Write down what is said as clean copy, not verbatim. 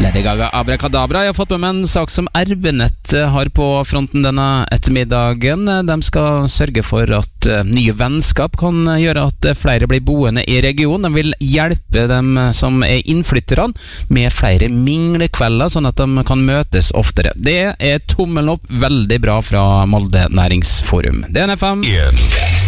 Lady Gaga, Abracadabra. Jeg har fått med meg en sak som RB-nett har på fronten denne ettermiddagen. De skal sørge for at nye vennskap kan gjøre at flere blir boende i regionen. De vil hjelpe dem som er innflytterne med flere minglekvelder, sånn at de kan møtes oftere. Det er tommelen opp, veldig bra fra Molde Næringsforum. DNFM.